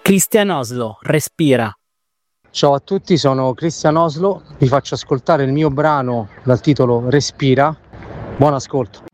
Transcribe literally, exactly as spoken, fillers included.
Christian Oslo, Respira. Ciao a tutti, sono Christian Oslo, vi faccio ascoltare il mio brano dal titolo Respira. Buon ascolto.